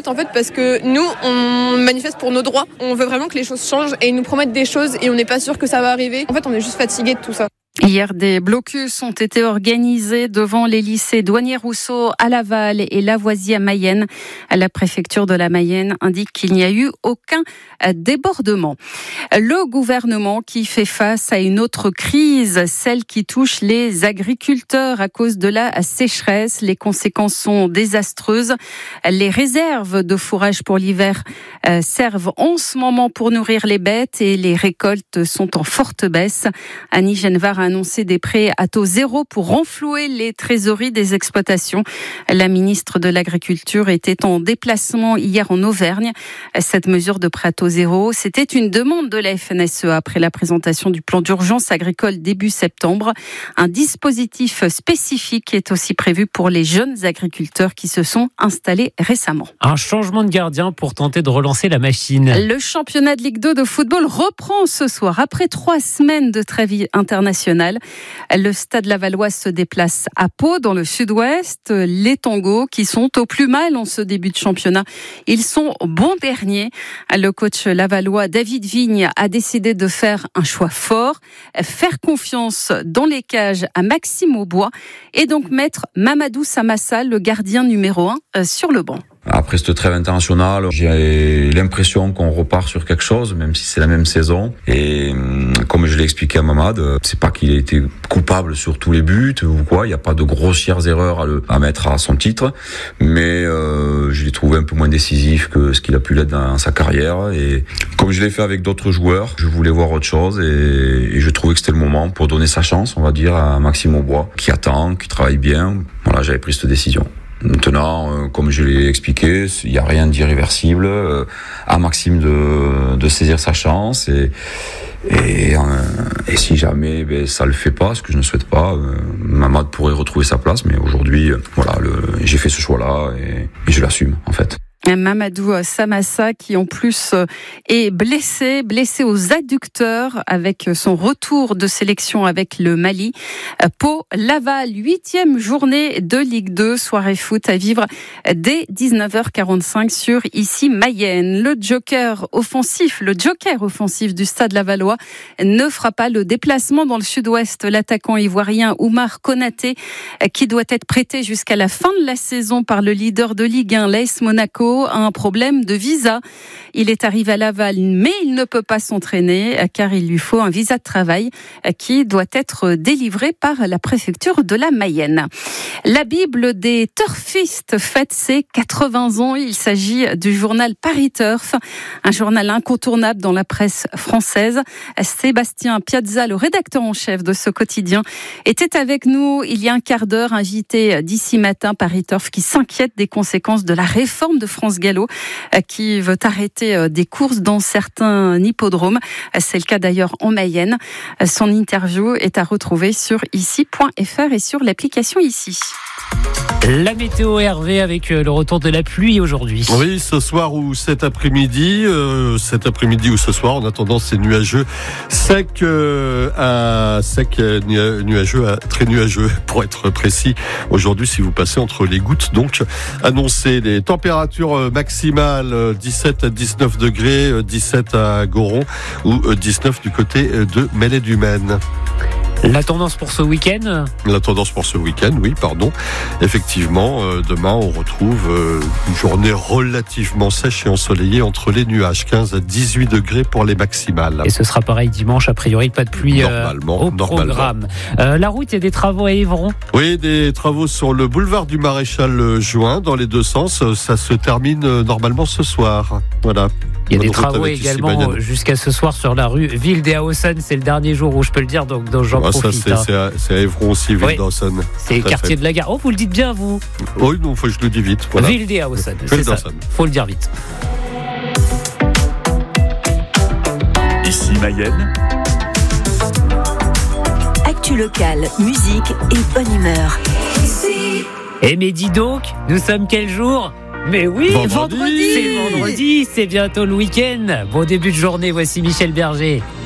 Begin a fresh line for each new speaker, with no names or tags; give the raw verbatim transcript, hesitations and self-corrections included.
hâte en fait parce que nous, on manifeste pour nos droits. On veut vraiment que les choses changent et ils nous promettent des choses et on n'est pas sûr que ça va arriver. En fait, on est juste fatigués de tout ça.
Hier, des blocus ont été organisés devant les lycées Douanier-Rousseau à Laval et Lavoisier à Mayenne. La préfecture de la Mayenne indique qu'il n'y a eu aucun débordement. Le gouvernement qui fait face à une autre crise, celle qui touche les agriculteurs à cause de la sécheresse. Les conséquences sont désastreuses. Les réserves de fourrage pour l'hiver servent en ce moment pour nourrir les bêtes et les récoltes sont en forte baisse. Annie Genevard a annoncé des prêts à taux zéro pour renflouer les trésoreries des exploitations. La ministre de l'Agriculture était en déplacement hier en Auvergne. Cette mesure de prêt à taux zéro, c'était une demande de la F N S E A après la présentation du plan d'urgence agricole début septembre. Un dispositif spécifique est aussi prévu pour les jeunes agriculteurs qui se sont installés récemment.
Un changement de gardien pour tenter de relancer la machine.
Le championnat de Ligue deux de football reprend ce soir après trois semaines de trêve internationale. Le Stade Lavallois se déplace à Pau, dans le sud-ouest. Les Tangos, qui sont au plus mal en ce début de championnat, ils sont bons derniers. Le coach lavallois David Vigne a décidé de faire un choix fort, faire confiance dans les cages à Maxime Aubois et donc mettre Mamadou Samassa, le gardien numéro un, sur le banc.
Après cette trêve internationale, j'ai l'impression qu'on repart sur quelque chose, même si c'est la même saison. Et comme je l'ai expliqué à Mamad, c'est pas qu'il ait été coupable sur tous les buts ou quoi. Il n'y a pas de grossières erreurs à, le, à mettre à son titre, mais euh, je l'ai trouvé un peu moins décisif que ce qu'il a pu l'être dans sa carrière. Et comme je l'ai fait avec d'autres joueurs, je voulais voir autre chose et, et je trouvais que c'était le moment pour donner sa chance, on va dire, à Maxime Aubois, qui attend, qui travaille bien. Voilà, j'avais pris cette décision. Maintenant, euh, comme je l'ai expliqué, il n'y a rien d'irréversible. Euh, à Maxime de, de saisir sa chance et, et, euh, et si jamais ben, ça le fait pas, ce que je ne souhaite pas, euh, Mamad pourrait retrouver sa place. Mais aujourd'hui, euh, voilà, le, j'ai fait ce choix-là et, et je l'assume en fait.
Mamadou Samassa qui en plus est blessé, blessé aux adducteurs avec son retour de sélection avec le Mali. Pau Laval, huitième journée de Ligue deux, soirée foot à vivre dès dix-neuf heures quarante-cinq sur Ici Mayenne. Le joker offensif, le joker offensif du Stade Lavallois ne fera pas le déplacement dans le sud-ouest. L'attaquant ivoirien Oumar Konaté, qui doit être prêté jusqu'à la fin de la saison par le leader de Ligue un, l'A S Monaco, a un problème de visa. Il est arrivé à Laval, mais il ne peut pas s'entraîner car il lui faut un visa de travail qui doit être délivré par la préfecture de la Mayenne. La Bible des turfistes fête ses quatre-vingts ans. Il s'agit du journal Paris Turf, un journal incontournable dans la presse française. Sébastien Piazza, le rédacteur en chef de ce quotidien, était avec nous il y a un quart d'heure, invité d'ici matin Paris Turf, qui s'inquiète des conséquences de la réforme de France Gallo, qui veut arrêter des courses dans certains hippodromes. C'est le cas d'ailleurs en Mayenne. Son interview est à retrouver sur ici point f r et sur l'application Ici.
La météo Hervé avec le retour de la pluie aujourd'hui.
Oui, ce soir ou cet après-midi, euh, cet après-midi ou ce soir, en attendant c'est nuageux, sec euh, à sec, euh, nuageux à très nuageux pour être précis. Aujourd'hui, si vous passez entre les gouttes, donc annoncez les températures maximales dix-sept à dix-neuf degrés, dix-sept à Goron ou dix-neuf du côté de Mêlée-du-Maine.
La tendance pour ce week-end ?
La tendance pour ce week-end, oui, pardon. Effectivement, euh, demain, on retrouve euh, une journée relativement sèche et ensoleillée entre les nuages, quinze à dix-huit degrés pour les maximales.
Et ce sera pareil dimanche, a priori, pas de pluie
normalement,
euh, au
normalement.
programme. Euh, la route, il y a des travaux à Évron ?
Oui, des travaux sur le boulevard du Maréchal Juin, dans les deux sens. Ça se termine normalement ce soir. Voilà.
Il y a Bonne des travaux également jusqu'à ce soir sur la rue Ville des Hausen. C'est le dernier jour où je peux le dire, donc, donc j'en
ah,
profite.
Ça, c'est,
hein.
c'est, à, c'est à Évron aussi, Ville oui. des Hausen.
C'est le quartier de la gare. Oh, vous le dites bien, vous ?
Oui, non, faut que je le dis vite. Voilà.
Ville des Hausen, c'est ça. Faut le dire vite.
Ici Mayenne.
Actu locale, musique et bonne humeur.
Et mais dis donc, nous sommes quel jour ? Mais oui,
vendredi.
vendredi. C'est vendredi, c'est bientôt le week-end. Bon début de journée, voici Michel Berger.